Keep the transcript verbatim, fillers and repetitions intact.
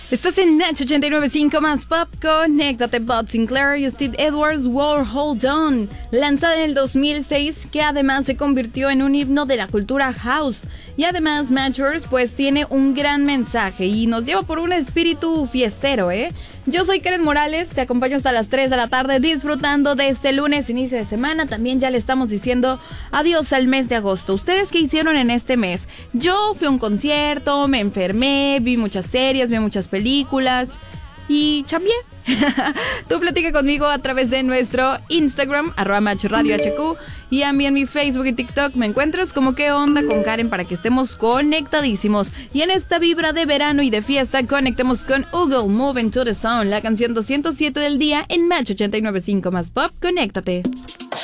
Estás en Match ochenta y nueve punto cinco más Pop. Conéctate, Bud Sinclair y Steve Edwards, War Hold On, lanzada en el dos mil seis, que además se convirtió en un himno de la cultura house. Y además Matchers pues tiene un gran mensaje y nos lleva por un espíritu fiestero, ¿eh? Yo soy Karen Morales, te acompaño hasta las tres de la tarde disfrutando de este lunes, inicio de semana. También ya le estamos diciendo adiós al mes de agosto. ¿Ustedes qué hicieron en este mes? Yo fui a un concierto, me enfermé, vi muchas series, vi muchas películas y chambié. Tú platica conmigo a través de nuestro Instagram, arroba Match Radio H Q, y a mí en mi Facebook y TikTok me encuentras como qué onda con Karen para que estemos conectadísimos. Y en esta vibra de verano y de fiesta, conectemos con Google Moving to the Sound, la canción doscientos siete del día en Match ochenta y nueve punto cinco más Pop. Conéctate.